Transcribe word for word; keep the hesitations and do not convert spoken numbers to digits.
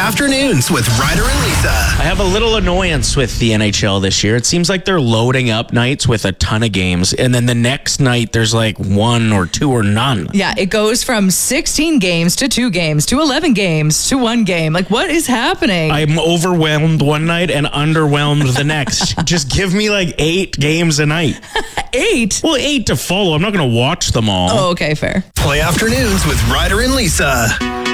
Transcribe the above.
Afternoons with Ryder and Lisa. I have a little annoyance with the N H L this year. It seems like they're loading up nights with a ton of games, and then the next night there's like one or two or none. Yeah, it goes from sixteen games to two games to eleven games to one game. Like, what is happening? I'm overwhelmed one night and underwhelmed the next. Just give me like eight games a night. Eight? Well, eight to follow. I'm not going to watch them all. Oh, okay, fair. Play Afternoons with Ryder and Lisa.